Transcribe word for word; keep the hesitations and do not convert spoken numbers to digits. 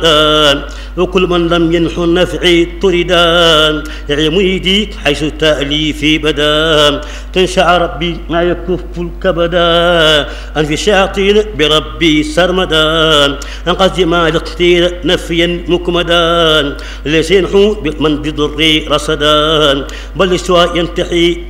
وكل من لم ينحو النفع طردا يا مريدي حيث تأليفي بدا تنشع ربي ما يكف الكبدا أن في الشياطين بربي سرمدا أنقذ ما يقتير نفيا مكمدا ليس ينحو من بضري رصدا بل سوى ينتحي